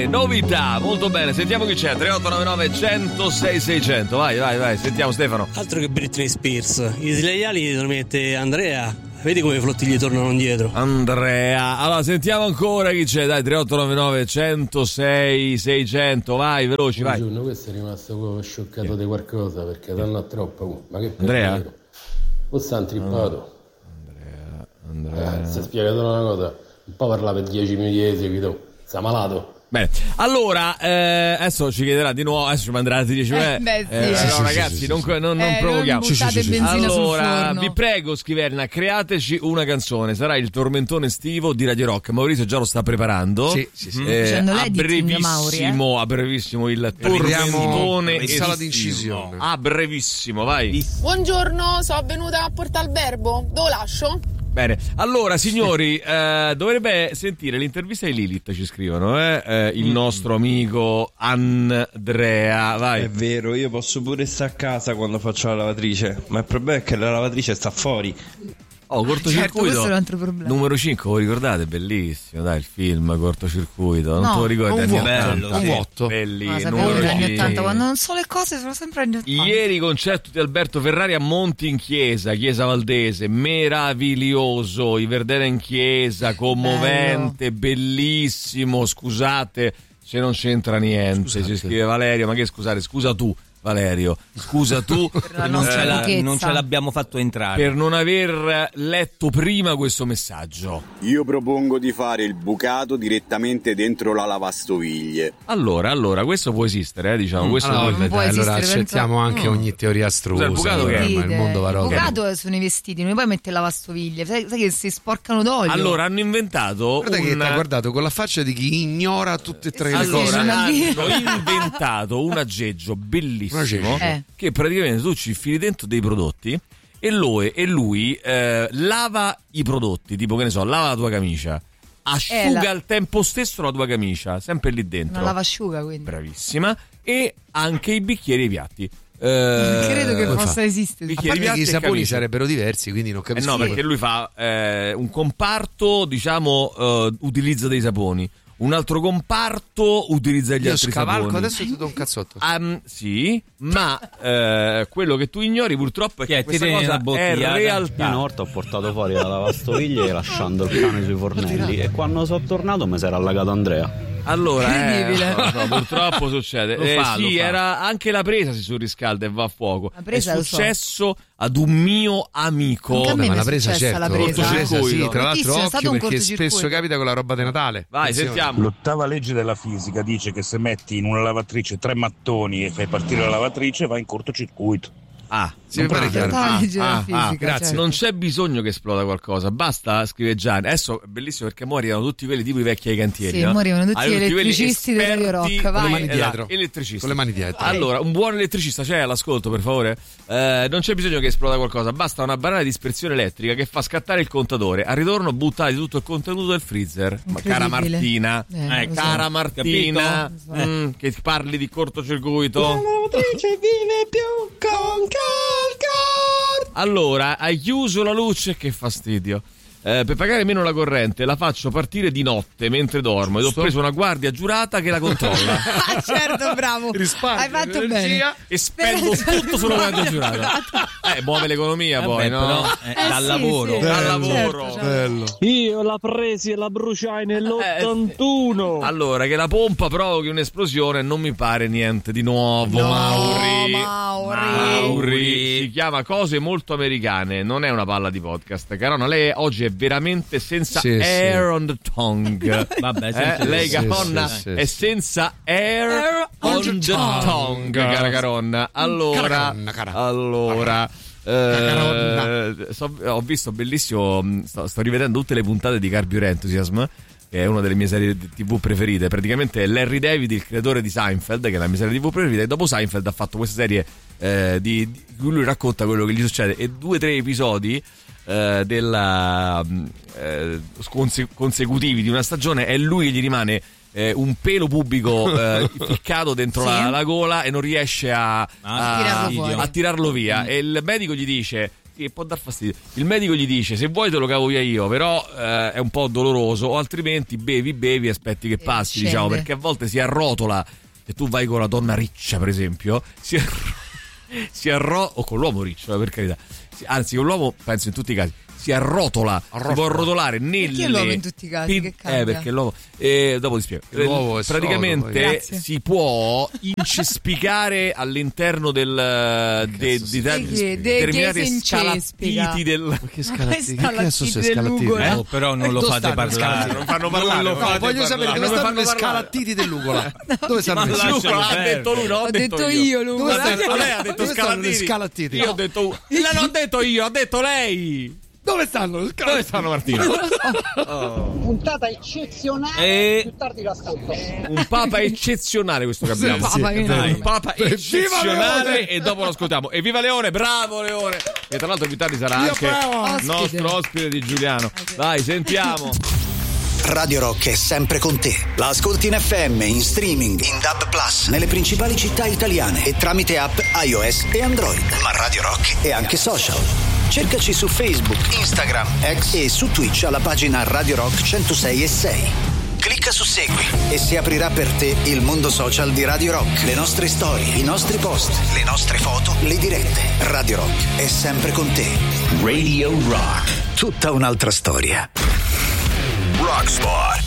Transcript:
novità, molto bene, sentiamo chi c'è. 3899 106 600. Vai, sentiamo Stefano. Altro che Britney Spears, i sleali li mette Andrea. Vedi come i flotti gli tornano indietro. Andrea. Allora sentiamo ancora chi c'è. Dai, 3899 106 600. Vai, veloci, vai. Buongiorno, questo è rimasto scioccato di qualcosa perché danno a troppo. Ma che Andrea? O sta trippato. Andrea. Si è spiegato una cosa. Un po' parlava per 10 minuti di seguito. Sta malato. Bene, allora adesso ci chiederà di nuovo, adesso ci manderà 10 minuti. No, ragazzi, non provochiamo. Allora, vi prego, Schiverna, createci una canzone. Sarà il tormentone estivo di Radio Rock. Maurizio già lo sta preparando. A brevissimo il tormentone in sala d'incisione. A brevissimo, vai. Buongiorno, sono venuta a portare il verbo. Dove lascio? Bene, allora signori, dovrebbe sentire l'intervista di Lilith, ci scrivono, il nostro amico Andrea, vai. È vero, io posso pure stare a casa quando faccio la lavatrice, ma il problema è che la lavatrice sta fuori. Cortocircuito, questo è un altro problema. Numero 5, voi ricordate? Bellissimo, dai, il film Cortocircuito, non te lo ricordi? Un vuoto. Numero negli anni 5. 80, quando non so le cose sono sempre anni 80. Ieri concerto di Alberto Ferrari a Monti in Chiesa Valdese, meraviglioso, i Verdena in Chiesa, commovente, bellissimo, scusate se non c'entra niente, ci scrive Valerio, ma che scusate, scusa tu Valerio, scusa tu non ce l'abbiamo fatto entrare per non aver letto prima questo messaggio. Io propongo di fare il bucato direttamente dentro la lavastoviglie. Allora questo può esistere, diciamo. Questo allora accettiamo anche ogni teoria astrusa. Il bucato che è? Il mondo va roba. Il bucato sono i vestiti, non poi mette lavastoviglie, sai che si sporcano d'olio. Allora hanno inventato guarda che ti ha guardato con la faccia di chi ignora tutte e tre le cose. Hanno inventato un aggeggio bellissimo che praticamente tu ci fili dentro dei prodotti e lui lava i prodotti, tipo che ne so, lava la tua camicia, asciuga al tempo stesso la tua camicia, sempre lì dentro. Una lavasciuga, quindi. Bravissima. E anche i bicchieri e i piatti. Credo che possa esistere. A parte che i saponi sarebbero diversi, quindi non capisco. No, perché lui fa un comparto, diciamo, utilizza dei saponi. Un altro comparto utilizza gli altri saponi. Adesso ti do un cazzotto. Sì, ma quello che tu ignori purtroppo è che questa cosa è realtà. Una volta ho portato fuori la lavastoviglie lasciando il cane sui fornelli e quando sono tornato mi si era allagato Andrea. Allora, no, purtroppo succede. Era anche la presa si surriscalda e va a fuoco. È successo ad un mio amico. Ma la presa, certo. La presa. Sì, tra l'altro occhio perché spesso capita con la roba di Natale. Vai, sentiamo. L'ottava legge della fisica dice che se metti in una lavatrice 3 mattoni e fai partire la lavatrice va in cortocircuito. Mi pare chiaro. Grazie. Certo. Non c'è bisogno che esploda qualcosa, basta, scrive Gianni. Adesso è bellissimo perché mo arrivano tutti quelli tipo i vecchi ai cantieri. Sì, mo arrivano tutti gli elettricisti di Radio Rock. Con le mani dietro. Elettricisti. Con le mani dietro. Allora, un buon elettricista c'è all'ascolto, per favore? Non c'è bisogno che esploda qualcosa, basta una barra di dispersione elettrica che fa scattare il contatore. Al ritorno buttate tutto il contenuto del freezer. Cara Martina, cara Martina, che parli di cortocircuito. La lavatrice vive più con calcar. Allora, hai chiuso la luce, che fastidio. Per pagare meno la corrente la faccio partire di notte mentre dormo ed ho preso una guardia giurata che la controlla. Certo, bravo. Hai fatto bene. E spendo tutto sulla guardia giurata. Muove l'economia. Poi, no? Però dal lavoro. Dal lavoro. Certo. Bello. Io la presi e la bruciai nell'81. Allora, che la pompa provochi un'esplosione non mi pare niente di nuovo. Mauri. Si chiama Cose Molto Americane. Non è una palla di podcast. Carona, lei oggi è veramente senza air on the tongue. Vabbè, lei Caronna è senza air on the tongue, cara Caronna. Allora, ho visto bellissimo, sto rivedendo tutte le puntate di Curb Your Enthusiasm, che è una delle mie serie TV preferite. Praticamente è Larry David, il creatore di Seinfeld, che è la mia serie TV preferita, e dopo Seinfeld ha fatto questa serie di cui lui racconta quello che gli succede, e 2 o 3 episodi consecutivi di una stagione è lui che gli rimane un pelo pubico ficcato dentro la gola e non riesce a tirarlo via, e il medico gli dice: Che può dar fastidio. Il medico gli dice: se vuoi te lo cavo via io, però è un po' doloroso, o altrimenti bevi, aspetti che passi, diciamo, perché a volte si arrotola. Se tu vai con la donna riccia, per esempio, o con l'uomo riccio, per carità, anzi con l'uomo penso in tutti i casi si arrotola. Si può arrotolare nelle... Perché l'uovo in tutti i casi? Che cambia? Perché l'uovo... dopo ti spiego. L'uovo è praticamente si può incespicare all'interno di determinate scalattiti del... Che scalattiti? Che cazzo sei scalattiti? Però non lo fate parlare. Non fanno parlare. Voglio sapere dove stanno le scalattiti dell'ugola. Dove stanno le l'ugola? Ha detto lui, no? Ho detto io l'ugola. Lei ha detto scalattiti. Io ho detto... Non ho detto io, ha detto lei. Dove stanno? Dove stanno, Martino? Puntata eccezionale. Più tardi l'ascolto. Un papa eccezionale questo che abbiamo. Un papa eccezionale e dopo lo ascoltiamo. E viva Leone, bravo Leone. E tra l'altro più tardi sarà anche il nostro ospite di Giuliano. Vai, sentiamo. Radio Rock è sempre con te. La ascolti in FM, in streaming, in DAB+, nelle principali città italiane e tramite app iOS e Android. Ma Radio Rock è anche social. Cercaci su Facebook, Instagram, X e su Twitch alla pagina Radio Rock 106.6. Clicca su Segui e si aprirà per te il mondo social di Radio Rock. Le nostre storie, i nostri post, le nostre foto, le dirette. Radio Rock è sempre con te. Radio Rock. Tutta un'altra storia. Rock Spot.